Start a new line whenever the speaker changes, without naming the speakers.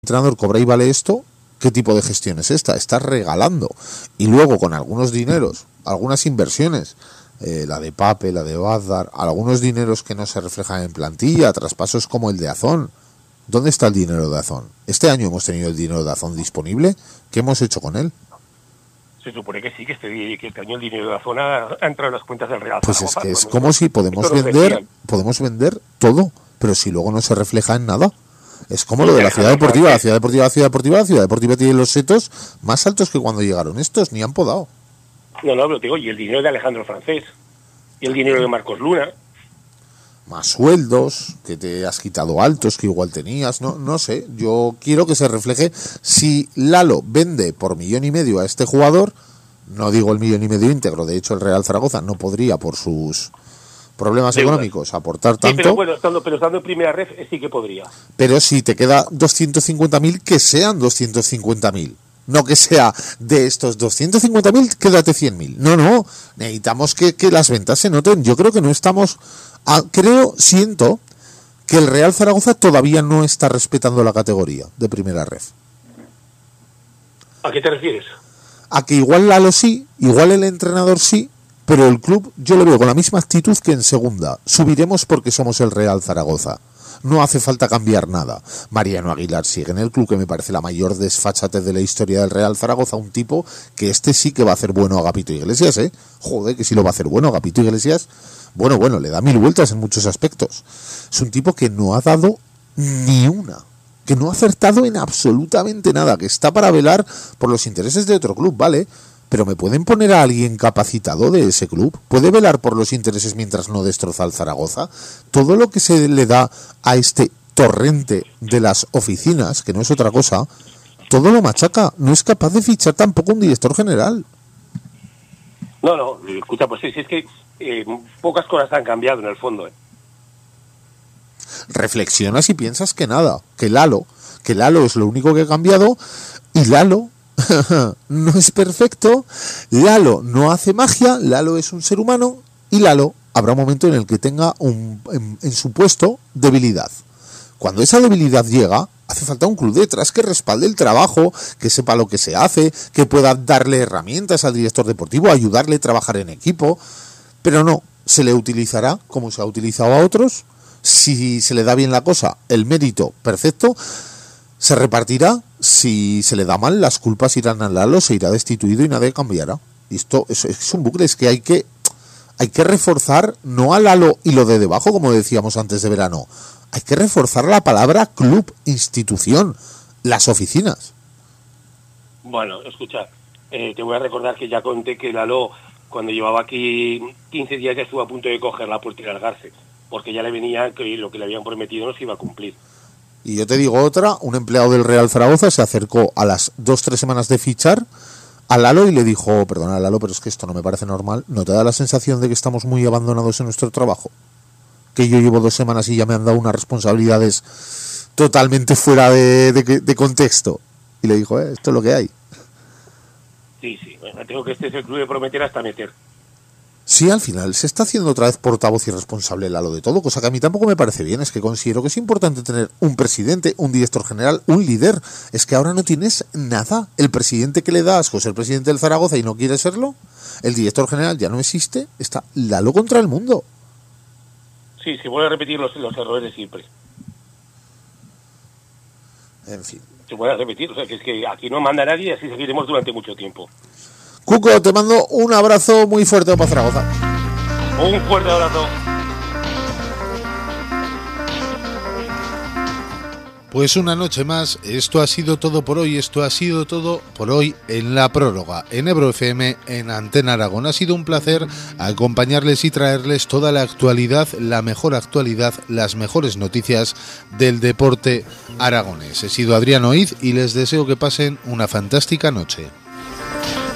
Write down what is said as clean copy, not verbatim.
entrenador cobra y vale esto, ¿qué tipo de gestión es esta? Estás regalando. Y luego con algunos dineros, algunas inversiones, la de Pape, la de Bazdar, algunos dineros que no se reflejan en plantilla, traspasos como el de Azón. ¿Dónde está el dinero de Azón? Este año hemos tenido el dinero de Azón disponible. ¿Qué hemos hecho con él?
Se supone que sí, que este año el dinero de Azón ha entrado en las cuentas del Real
Pues
Zaragoza.
es que es como si podemos vender todo, pero si luego no se refleja en nada. Es como lo de la Ciudad Deportiva. La Ciudad Deportiva tiene los setos más altos que cuando llegaron estos, ni han podado.
No, pero te digo, y el dinero de Alejandro Francés, y el dinero de Marcos Luna.
Más sueldos que te has quitado altos que igual tenías, no sé. Yo quiero que se refleje. Si Lalo vende por 1,5 millones a este jugador, no digo el 1,5 millones íntegro, de hecho el Real Zaragoza no podría por sus problemas económicos aportar tanto.
Sí, pero bueno, estando en primera ref sí que podría.
Pero si te queda 250.000, que sean 250.000. No que sea de estos 250.000, quédate 100.000. No, necesitamos que las ventas se noten. Yo creo que no estamos... siento que el Real Zaragoza todavía no está respetando la categoría de primera ref.
¿A qué te refieres?
A que igual Lalo sí, igual el entrenador sí, pero el club yo lo veo con la misma actitud que en segunda. Subiremos porque somos el Real Zaragoza. No hace falta cambiar nada. Mariano Aguilar sigue en el club, que me parece la mayor desfachatez de la historia del Real Zaragoza. Un tipo que sí que va a hacer bueno a Agapito Iglesias, ¿eh? Joder, que sí lo va a hacer bueno a Agapito Iglesias. Bueno, le da 1000 vueltas en muchos aspectos. Es un tipo que no ha dado ni una, que no ha acertado en absolutamente nada, que está para velar por los intereses de otro club, ¿vale? Pero ¿me pueden poner a alguien capacitado de ese club? ¿Puede velar por los intereses mientras no destroza al Zaragoza? Todo lo que se le da a este torrente de las oficinas, que no es otra cosa, todo lo machaca. No es capaz de fichar tampoco un director general.
No, escucha, pues sí, es que pocas cosas han cambiado en el fondo.
Reflexionas y piensas que nada, que Lalo es lo único que ha cambiado, y Lalo no es perfecto, Lalo no hace magia, Lalo es un ser humano, y Lalo habrá un momento en el que tenga en su puesto debilidad. Cuando esa debilidad llega, hace falta un club detrás que respalde el trabajo, que sepa lo que se hace, que pueda darle herramientas al director deportivo, ayudarle a trabajar en equipo, pero no, se le utilizará como se ha utilizado a otros. Si se le da bien la cosa, el mérito perfecto, se repartirá. Si se le da mal, las culpas irán a Lalo, se irá destituido y nadie cambiará. Y esto es un bucle, es que hay que reforzar, no a Lalo y lo de debajo, como decíamos antes de verano. Hay que reforzar la palabra club, institución, las oficinas.
Bueno, escucha, te voy a recordar que ya conté que Lalo, cuando llevaba aquí 15 días, ya estuvo a punto de coger la puerta y largarse, porque ya le venía que lo que le habían prometido no se iba a cumplir.
Y yo te digo otra, un empleado del Real Zaragoza se acercó a las 2-3 semanas de fichar a Lalo y le dijo: perdona Lalo, pero es que esto no me parece normal. ¿No te da la sensación de que estamos muy abandonados en nuestro trabajo? Que yo llevo 2 semanas y ya me han dado unas responsabilidades totalmente fuera de contexto. Y le dijo: esto es lo que hay.
Sí, bueno, tengo que este es el club de prometer hasta meter.
Sí, al final se está haciendo otra vez portavoz y responsable Lalo de todo, cosa que a mí tampoco me parece bien. Es que considero que es importante tener un presidente, un director general, un líder. Es que ahora no tienes nada. El presidente que le da asco es el presidente del Zaragoza y no quiere serlo. El director general ya no existe. Está Lalo contra el mundo.
Sí, se vuelve a repetir los errores de siempre.
En fin.
Se vuelve a repetir, o sea, que es que aquí no manda nadie y así seguiremos durante mucho tiempo.
Cuco, te mando un abrazo muy fuerte para Zaragoza.
Un fuerte abrazo.
Pues una noche más, esto ha sido todo por hoy, en La Prórroga, en Ebro FM, en Antena Aragón. Ha sido un placer acompañarles y traerles toda la actualidad, la mejor actualidad, las mejores noticias del deporte aragonés. He sido Adrián Oiz y les deseo que pasen una fantástica noche.